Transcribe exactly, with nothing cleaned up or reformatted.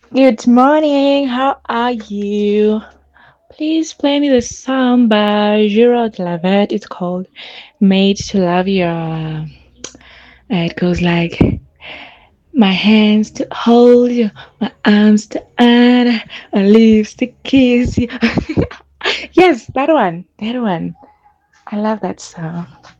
Good morning. How are you? Please play me the song by Giro Lavet. It's called "Made to Love You." Uh, it goes like, "My hands to hold you, my arms to honor, my lips to kiss you." Yes, that one. That one. I love that song.